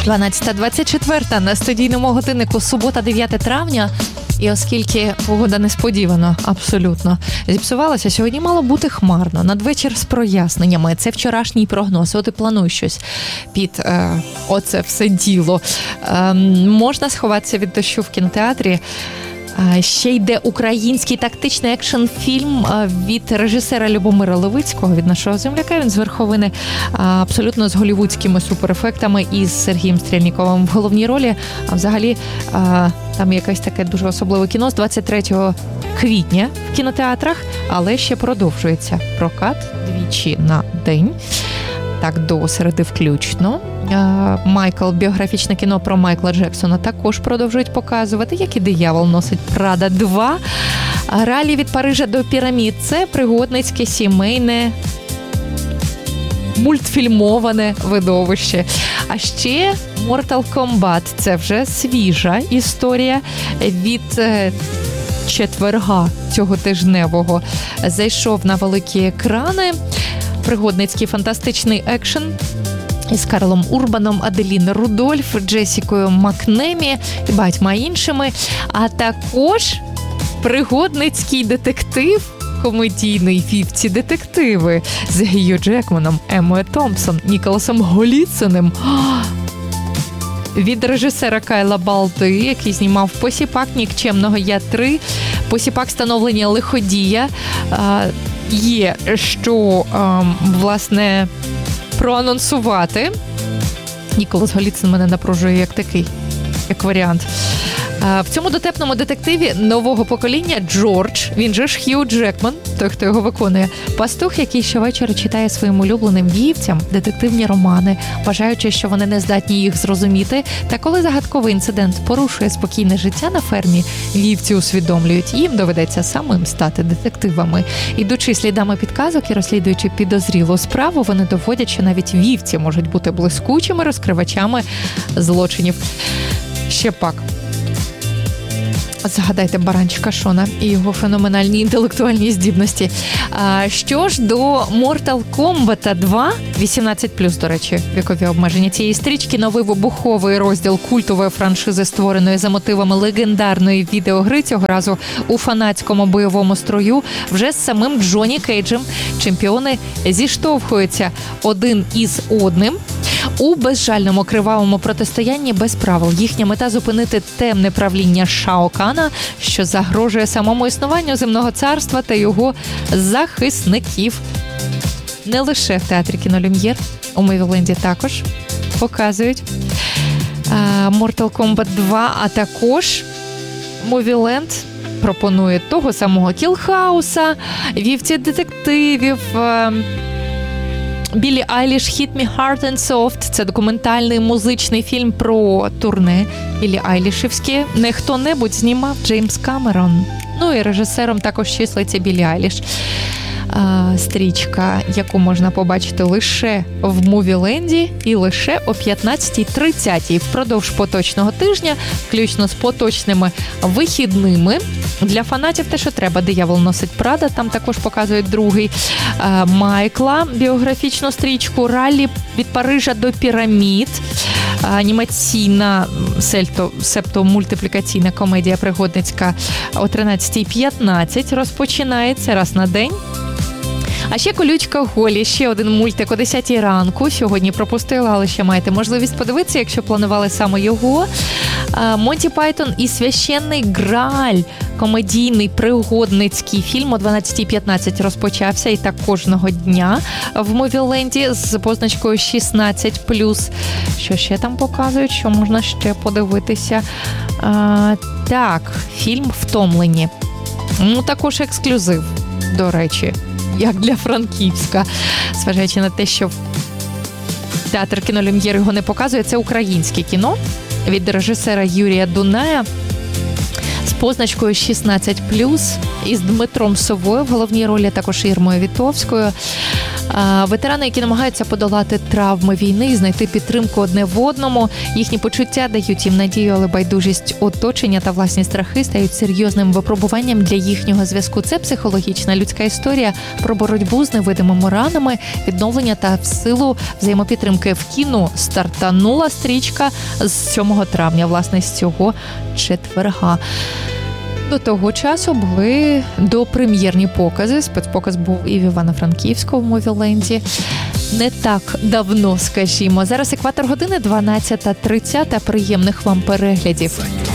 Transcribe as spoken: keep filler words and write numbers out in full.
дванадцята двадцять чотири на студійному годиннику, субота, дев'яте травня. І оскільки погода несподівано, абсолютно, зіпсувалася, сьогодні мало бути хмарно, надвечір з проясненнями. Це вчорашній прогноз. От і планую щось під е, оце все діло. Е, можна сховатися від дощу в кінотеатрі. Ще йде український тактичний екшн-фільм від режисера Любомира Левицького, від нашого земляка. Він з верховини, абсолютно з голівудськими суперефектами і з Сергієм Стрельніковим в головній ролі. А взагалі там якесь таке дуже особливе кіно з двадцять третього квітня в кінотеатрах, але ще продовжується прокат двічі на день. Так, до середи включно. Майкл, біографічне кіно про Майкла Джексона також продовжують показувати, як і «Диявол носить Прада два». Ралі від Парижа до пірамід – це пригодницьке, сімейне, мультфільмоване видовище. А ще Mortal Kombat – це вже свіжа історія від четверга цього тижневого. Зайшов на великі екрани. Пригодницький фантастичний екшен із Карлом Урбаном, Аделін Рудольф, Джесікою Макнемі і багатьма іншими. А також пригодницький детектив, комедійний «Вівці детективи» з Гью Джекманом, Еммою Томпсон, Ніколасом Голіциним. Від режисера Кайла Балти, який знімав «Посіпак нікчемного Я три», «Посіпак становлення лиходія». Є що, власне, проанонсувати. Ніколас Голіцин мене напружує як такий, як варіант. В цьому дотепному детективі нового покоління Джордж, він же ж Хью Джекман, той, хто його виконує, пастух, який щовечора читає своїм улюбленим вівцям детективні романи, вважаючи, що вони не здатні їх зрозуміти. Та коли загадковий інцидент порушує спокійне життя на фермі, вівці усвідомлюють, їм доведеться самим стати детективами. Ідучи слідами підказок і розслідуючи підозрілу справу, вони доводять, що навіть вівці можуть бути блискучими розкривачами злочинів. Ще пак. Згадайте баранчика Шона і його феноменальні інтелектуальні здібності. А що ж до Mortal Kombat два, вісімнадцять плюс, до речі, вікові обмеження цієї стрічки, новий вибуховий розділ культової франшизи, створеної за мотивами легендарної відеогри, цього разу у фанатському бойовому строю, вже з самим Джонні Кейджем. Чемпіони зіштовхуються один із одним у безжальному кривавому протистоянні без правил. Їхня мета – зупинити темне правління Шао Кана, що загрожує самому існуванню земного царства та його захисників. Не лише в театрі кіно «Люм'єр», у Мувіленді також показують Mortal Kombat два, а також Мувіленд пропонує того самого Кілхауса, вівці детективів, Біллі Айліш «Hit Me Hard and Soft». Це документальний музичний фільм про турне Біллі Айлішівське. Не хто-небудь знімав Джеймс Камерон. Ну і режисером також числиться Біллі Айліш. Стрічка, яку можна побачити лише в Мувіленді і лише о п'ятнадцятій тридцять впродовж поточного тижня, включно з поточними вихідними. Для фанатів те, що треба. «Диявол носить Прада», там також показують другий. Майкла, біографічну стрічку, «Ралі від Парижа до пірамід», анімаційна, сельто, септо мультиплікаційна комедія пригодницька о тринадцятій п'ятнадцять розпочинається раз на день. А ще «Колючка Голі», ще один мультик о десятій ранку. Сьогодні пропустила, але ще маєте можливість подивитися, якщо планували саме його. «Монті Пайтон і священний Грааль», комедійний пригодницький фільм о дванадцятій п'ятнадцять розпочався, і так кожного дня в Мувіленді з позначкою шістнадцять плюс. Що ще там показують, що можна ще подивитися? А, так, фільм «Втомлені». Ну, також ексклюзив, до речі, як для Франківська. Зважаючи на те, що театр кіно «Люм'єр» його не показує, це українське кіно від режисера Юрія Дуная. з позначкою шістнадцять плюс, із Дмитром Совою в головній ролі, також Ірмою Вітовською. Ветерани, які намагаються подолати травми війни і знайти підтримку одне в одному. Їхні почуття дають їм надію, але байдужість оточення та власні страхи стають серйозним випробуванням для їхнього зв'язку. Це психологічна людська історія про боротьбу з невидимими ранами, відновлення та силу взаємопідтримки. В кіно стартанула стрічка з сьомого травня, власне, з цього четверга. До того часу були допрем'єрні покази. Спецпоказ був і в Івано-Франківську в Мувіленді. Не так давно, скажімо. Зараз екватор години дванадцята тридцять. Приємних вам переглядів.